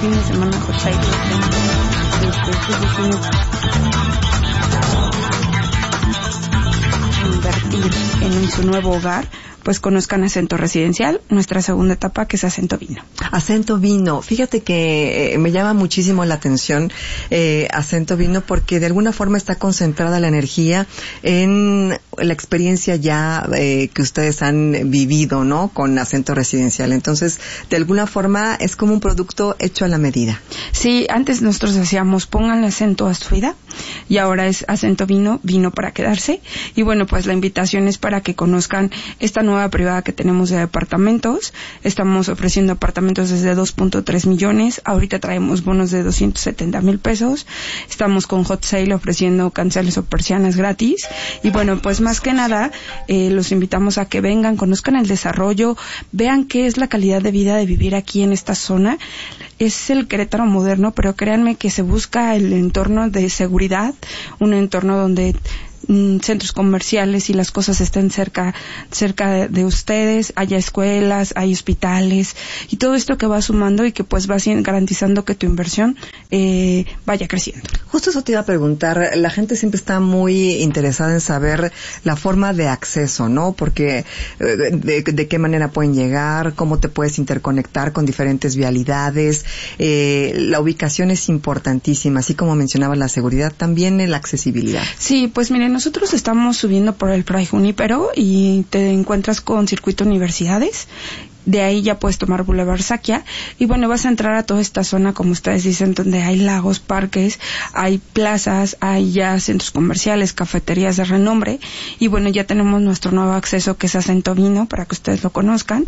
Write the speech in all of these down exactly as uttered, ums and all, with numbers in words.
fin de semana Hot Sale. Invertir en su nuevo hogar, pues conozcan Acento Residencial, nuestra segunda etapa, que es Acento Vino. Acento Vino, fíjate que eh, me llama muchísimo la atención eh, Acento Vino, porque de alguna forma está concentrada la energía en la experiencia ya eh, que ustedes han vivido, ¿no? Con Acento Residencial. Entonces, de alguna forma es como un producto hecho a la medida. Sí, antes nosotros decíamos, pónganle acento a su vida, y ahora es Acento Vino, vino para quedarse. Y bueno, pues la invitación es para que conozcan esta nueva privada que tenemos de departamentos. Estamos ofreciendo apartamentos desde dos punto tres millones. Ahorita traemos bonos de doscientos setenta mil pesos. Estamos con Hot Sale ofreciendo canceles o persianas gratis. Y bueno, pues más que nada, eh, los invitamos a que vengan, conozcan el desarrollo, vean qué es la calidad de vida de vivir aquí en esta zona. Es el Querétaro moderno, pero créanme que se busca el entorno de seguridad, un entorno donde centros comerciales y las cosas estén cerca cerca de, de ustedes, haya escuelas, hay hospitales y todo esto que va sumando y que pues va garantizando que tu inversión eh, vaya creciendo. Justo eso te iba a preguntar, la gente siempre está muy interesada en saber la forma de acceso, ¿no? Porque de, de qué manera pueden llegar, cómo te puedes interconectar con diferentes vialidades, eh, la ubicación es importantísima, así como mencionaba la seguridad, también la accesibilidad. Sí, pues miren, nosotros estamos subiendo por el Fray Junípero y te encuentras con Circuito Universidades. De ahí ya puedes tomar Boulevard Saquia y bueno, vas a entrar a toda esta zona, como ustedes dicen, donde hay lagos, parques, hay plazas, hay ya centros comerciales, cafeterías de renombre y bueno, ya tenemos nuestro nuevo acceso que es Acento Vino para que ustedes lo conozcan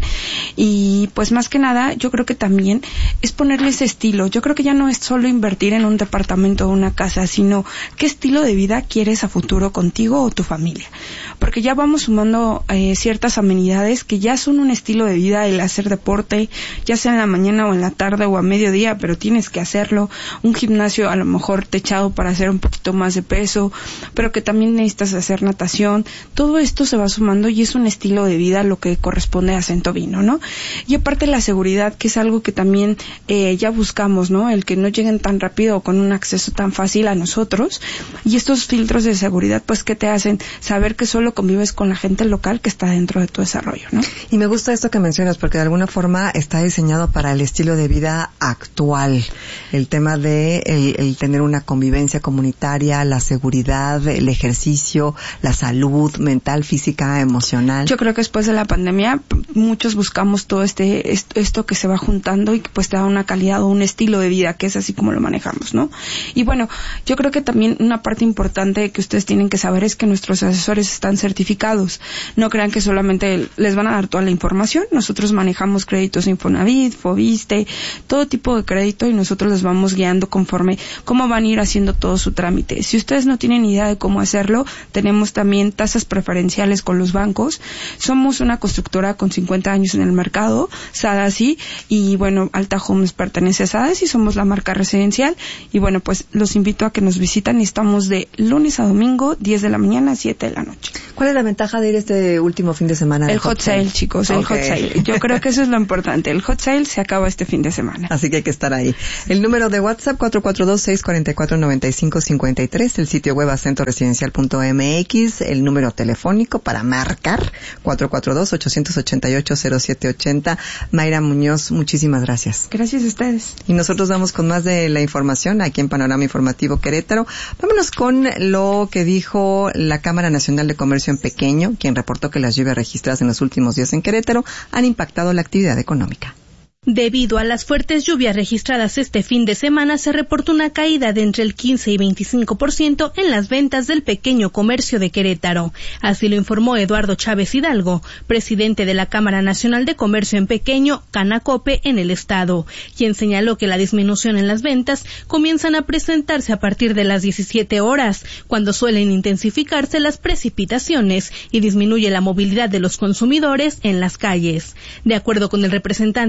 y pues más que nada yo creo que también es ponerle ese estilo. Yo creo que ya no es solo invertir en un departamento o una casa, sino qué estilo de vida quieres a futuro contigo o tu familia, porque ya vamos sumando eh, ciertas amenidades que ya son un estilo de vida, el hacer deporte, ya sea en la mañana o en la tarde o a mediodía, pero tienes que hacerlo, un gimnasio a lo mejor techado para hacer un poquito más de peso, pero que también necesitas hacer natación. Todo esto se va sumando y es un estilo de vida lo que corresponde a Acento Vino, ¿no? Y aparte la seguridad, que es algo que también eh, ya buscamos, ¿no? El que no lleguen tan rápido o con un acceso tan fácil a nosotros, y estos filtros de seguridad pues que te hacen saber que solo convives con la gente local que está dentro de tu desarrollo, ¿no? Y me gusta esto que mencionas, porque de alguna forma está diseñado para el estilo de vida actual. El tema de el, el tener una convivencia comunitaria, la seguridad, el ejercicio, la salud mental, física, emocional. Yo creo que después de la pandemia muchos buscamos todo este esto, esto que se va juntando y que pues te da una calidad o un estilo de vida que es así como lo manejamos, ¿no? Y bueno, yo creo que también una parte importante que ustedes tienen que saber es que nuestros asesores están certificados. No crean que solamente les van a dar toda la información. Nosotros manejamos créditos Infonavit, Fobiste, todo tipo de crédito y nosotros les vamos guiando conforme cómo van a ir haciendo todo su trámite. Si ustedes no tienen idea de cómo hacerlo, tenemos también tasas preferenciales con los bancos. Somos una constructora con cincuenta años en el mercado, Sadasi, y bueno, Alta Homes pertenece a Sadasi y somos la marca residencial. Y bueno, pues los invito a que nos visiten y estamos de lunes a domingo, diez de la mañana a siete de la noche. ¿Cuál es la ventaja de ir este último fin de semana? El Hot Sale, chicos, el Hot Sale. Yo creo que eso es lo importante. El Hot Sale se acaba este fin de semana. Así que hay que estar ahí. El número de WhatsApp cuatro cuatro dos, seis cuatro cuatro, nueve cinco cinco tres, el sitio web acento residencial punto m x, el número telefónico para marcar cuatro cuatro dos, ocho ocho ocho, cero siete ocho cero. Mayra Muñoz, muchísimas gracias. Gracias a ustedes. Y nosotros vamos con más de la información aquí en Panorama Informativo Querétaro. Vámonos con lo que dijo la Cámara Nacional de Comercio en Pequeño, quien reportó que las lluvias registradas en los últimos días en Querétaro han impactado la actividad económica. Debido a las fuertes lluvias registradas este fin de semana, se reportó una caída de entre el quince y veinticinco por ciento en las ventas del pequeño comercio de Querétaro. Así lo informó Eduardo Chávez Hidalgo, presidente de la Cámara Nacional de Comercio en Pequeño, Canacope, en el estado, quien señaló que la disminución en las ventas comienzan a presentarse a partir de las diecisiete horas, cuando suelen intensificarse las precipitaciones y disminuye la movilidad de los consumidores en las calles. De acuerdo con el representante de la Canacope,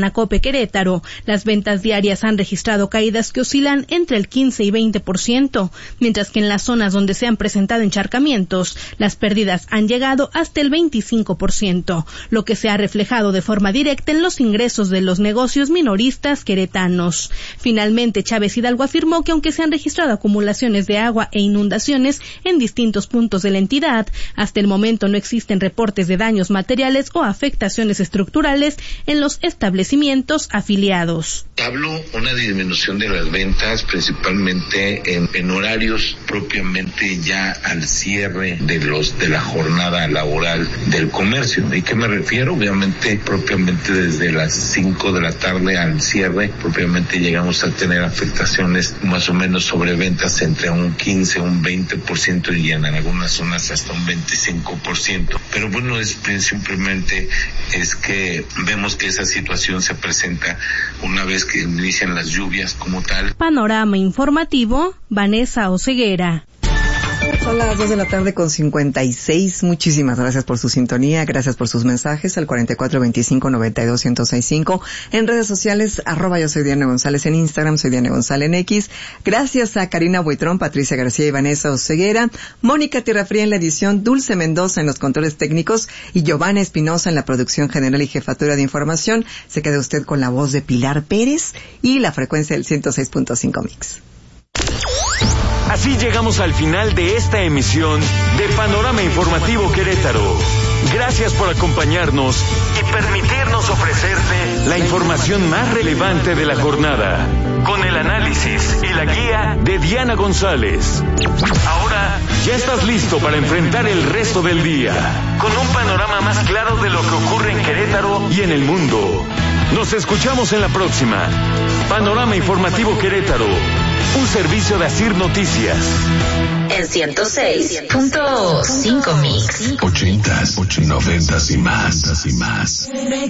Panacope Querétaro, las ventas diarias han registrado caídas que oscilan entre el quince y veinte por ciento, mientras que en las zonas donde se han presentado encharcamientos, las pérdidas han llegado hasta el veinticinco por ciento, lo que se ha reflejado de forma directa en los ingresos de los negocios minoristas queretanos. Finalmente, Chávez Hidalgo afirmó que aunque se han registrado acumulaciones de agua e inundaciones en distintos puntos de la entidad, hasta el momento no existen reportes de daños materiales o afectaciones estructurales en los establecimientos afiliados. Hablo una disminución de las ventas principalmente en, en horarios propiamente ya al cierre de los de la jornada laboral del comercio. ¿Y qué me refiero? Obviamente propiamente desde las cinco de la tarde al cierre, propiamente llegamos a tener afectaciones más o menos sobre ventas entre un quince, un veinte por ciento y en algunas zonas hasta un veinticinco por ciento. Pero bueno, es simplemente es que vemos que esa situación se presenta una vez que inician las lluvias como tal. Panorama informativo, Vanessa Oseguera. Son las dos de la tarde con cincuenta y seis. Muchísimas gracias por su sintonía, gracias por sus mensajes al cuarenta y cuatro veinticinco noventa y dos ciento sesenta y cinco. En redes sociales, arroba yo soy Diana González en Instagram, soy Diana González en X. Gracias a Karina Buitrón, Patricia García y Vanessa Oseguera, Mónica Tierrafría en la edición, Dulce Mendoza en los controles técnicos y Giovanna Espinosa en la producción general y jefatura de información. Se queda usted con la voz de Pilar Pérez y la frecuencia del ciento seis punto cinco Mix. Así llegamos al final de esta emisión de Panorama Informativo Querétaro. Gracias por acompañarnos y permitirnos ofrecerte la información más relevante de la jornada, con el análisis y la guía de Diana González. Ahora ya estás listo para enfrentar el resto del día, con un panorama más claro de lo que ocurre en Querétaro y en el mundo. Nos escuchamos en la próxima. Panorama Informativo Querétaro, un servicio de Asir Noticias. En ciento seis punto cinco Mix. Ochentas, noventas y más. y más.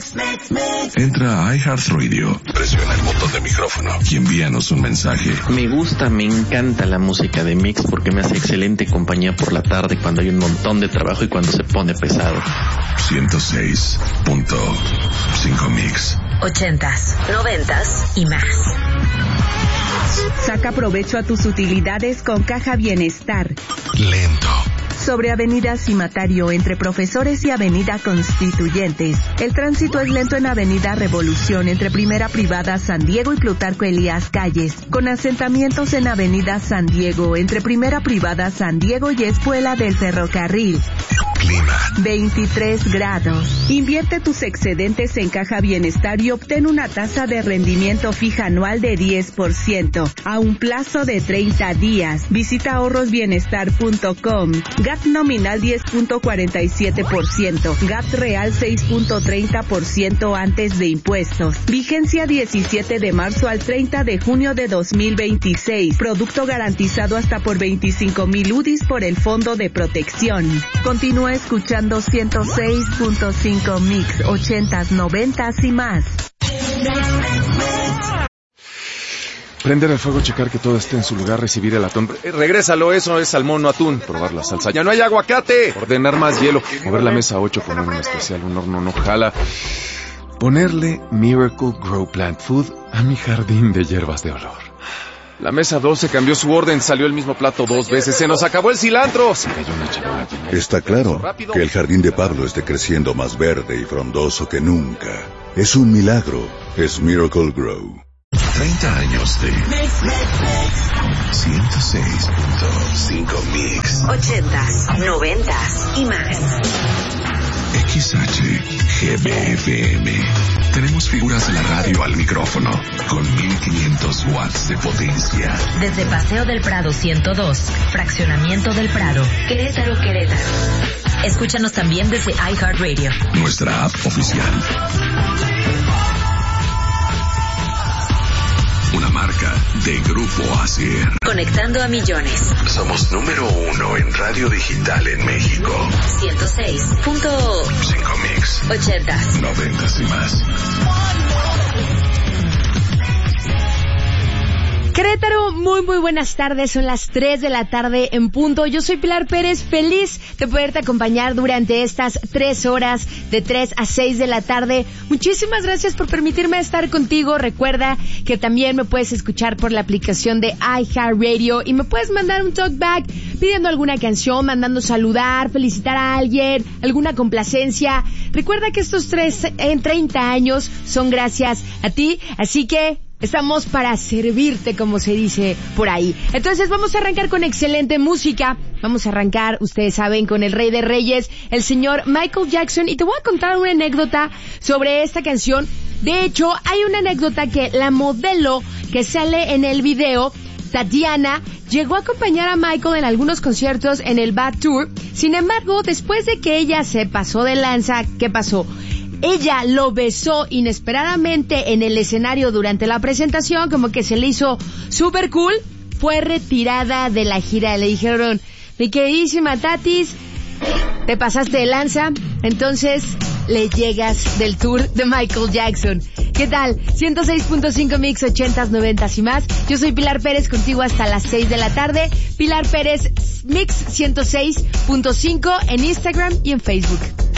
Entra a iHeartRadio, presiona el botón de micrófono y envíanos un mensaje. Me gusta, me encanta la música de Mix porque me hace excelente compañía por la tarde cuando hay un montón de trabajo y cuando se pone pesado. ciento seis punto cinco Mix. Ochentas, noventas y más. Saca provecho a tus utilidades con Caja Bienestar. Lento. Sobre Avenida Cimatario, entre Profesores y Avenida Constituyentes. El tránsito es lento en Avenida Revolución, entre Primera Privada San Diego y Plutarco Elías Calles, con asentamientos en Avenida San Diego, entre Primera Privada San Diego y Espuela del Ferrocarril. Clima. veintitrés grados. Invierte tus excedentes en Caja Bienestar y obtén una tasa de rendimiento fija anual de diez por ciento, a un plazo de treinta días. Visita ahorros bienestar punto com. G A T nominal diez punto cuarenta y siete por ciento, G A T real seis punto treinta por ciento antes de impuestos. Vigencia diecisiete de marzo al treinta de junio de dos mil veintiséis. Producto garantizado hasta por veinticinco mil U D Is por el Fondo de Protección. Continúa escuchando ciento seis punto cinco Mix, ochentas, noventas y más. Prender el fuego, checar que todo esté en su lugar, recibir el atún. Eh, regrésalo, eso es salmón, no atún. Probar la salsa. ¡Ya no hay aguacate! Ordenar más hielo. Mover la mesa ocho, poner un especial, un horno no jala. Ponerle Miracle Grow Plant Food a mi jardín de hierbas de olor. La mesa doce cambió su orden, salió el mismo plato dos veces. ¡Se nos acabó el cilantro! Se cayó una charola. Está claro que el jardín de Pablo esté creciendo más verde y frondoso que nunca. Es un milagro. Es Miracle Grow. treinta años de ciento seis punto cinco Mix. Ochentas, noventas y más. X H G B F M. Tenemos figuras de la radio al micrófono con mil quinientos watts de potencia. Desde Paseo del Prado ciento dos, Fraccionamiento del Prado, Querétaro, Querétaro. Escúchanos también desde iHeartRadio, nuestra app oficial. Una marca de Grupo Asir. Conectando a millones. Somos número uno en radio digital en México. ciento seis punto cinco Mix. Ochentas. Noventas y más. Querétaro, muy muy buenas tardes, son las tres de la tarde en punto. Yo soy Pilar Pérez, feliz de poderte acompañar durante estas tres horas de tres a seis de la tarde. Muchísimas gracias por permitirme estar contigo. Recuerda que también me puedes escuchar por la aplicación de iHeartRadio y me puedes mandar un talkback pidiendo alguna canción, mandando saludar, felicitar a alguien, alguna complacencia. Recuerda que estos tres en treinta años son gracias a ti, así que estamos para servirte, como se dice por ahí. Entonces vamos a arrancar con excelente música. Vamos a arrancar, ustedes saben, con el rey de reyes, el señor Michael Jackson. Y te voy a contar una anécdota sobre esta canción. De hecho, hay una anécdota que la modelo que sale en el video, Tatiana, llegó a acompañar a Michael en algunos conciertos en el Bad Tour. Sin embargo, después de que ella se pasó de lanza, ¿qué pasó? Ella lo besó inesperadamente en el escenario durante la presentación, como que se le hizo super cool. Fue retirada de la gira. Le dijeron, mi queridísima Tatis, te pasaste de lanza, entonces le llegas del tour de Michael Jackson. ¿Qué tal? ciento seis punto cinco Mix, ochentas, noventas y más. Yo soy Pilar Pérez, contigo hasta las seis de la tarde. Pilar Pérez Mix ciento seis punto cinco en Instagram y en Facebook.